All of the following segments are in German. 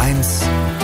HR1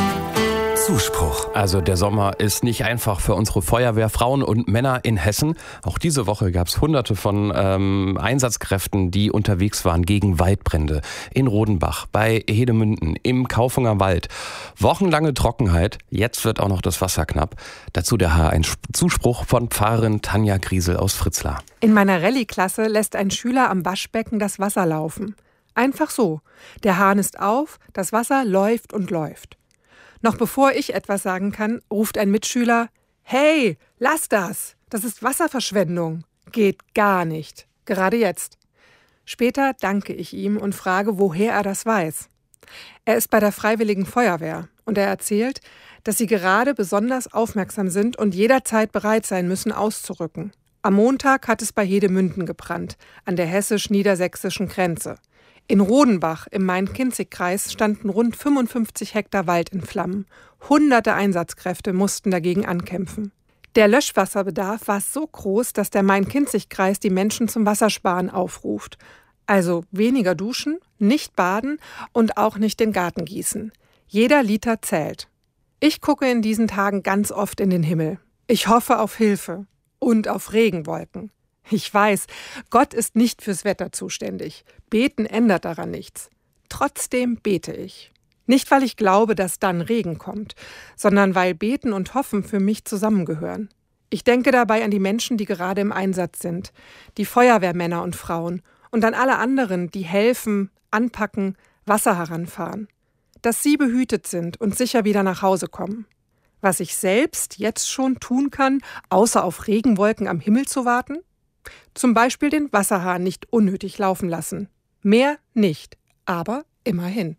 Zuspruch. Also der Sommer ist nicht einfach für unsere Feuerwehrfrauen und Männer in Hessen. Auch diese Woche gab es hunderte von Einsatzkräften, die unterwegs waren gegen Waldbrände. In Rodenbach, bei Hedemünden, im Kaufunger Wald. Wochenlange Trockenheit, jetzt wird auch noch das Wasser knapp. Dazu der Zuspruch von Pfarrerin Tanja Griesel aus Fritzlar. In meiner Rallye-Klasse lässt ein Schüler am Waschbecken das Wasser laufen. Einfach so. Der Hahn ist auf, das Wasser läuft und läuft. Noch bevor ich etwas sagen kann, ruft ein Mitschüler: Hey, lass das! Das ist Wasserverschwendung. Geht gar nicht. Gerade jetzt. Später danke ich ihm und frage, woher er das weiß. Er ist bei der Freiwilligen Feuerwehr und er erzählt, dass sie gerade besonders aufmerksam sind und jederzeit bereit sein müssen, auszurücken. Am Montag hat es bei Hedemünden gebrannt, an der hessisch-niedersächsischen Grenze. In Rodenbach im Main-Kinzig-Kreis standen rund 55 Hektar Wald in Flammen. Hunderte Einsatzkräfte mussten dagegen ankämpfen. Der Löschwasserbedarf war so groß, dass der Main-Kinzig-Kreis die Menschen zum Wassersparen aufruft. Also weniger duschen, nicht baden und auch nicht den Garten gießen. Jeder Liter zählt. Ich gucke in diesen Tagen ganz oft in den Himmel. Ich hoffe auf Hilfe und auf Regenwolken. Ich weiß, Gott ist nicht fürs Wetter zuständig. Beten ändert daran nichts. Trotzdem bete ich. Nicht, weil ich glaube, dass dann Regen kommt, sondern weil Beten und Hoffen für mich zusammengehören. Ich denke dabei an die Menschen, die gerade im Einsatz sind, die Feuerwehrmänner und Frauen und an alle anderen, die helfen, anpacken, Wasser heranfahren. Dass sie behütet sind und sicher wieder nach Hause kommen. Was ich selbst jetzt schon tun kann, außer auf Regenwolken am Himmel zu warten? Zum Beispiel den Wasserhahn nicht unnötig laufen lassen. Mehr nicht, aber immerhin.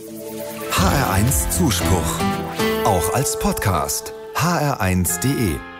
HR1 Zuspruch. Auch als Podcast. hr1.de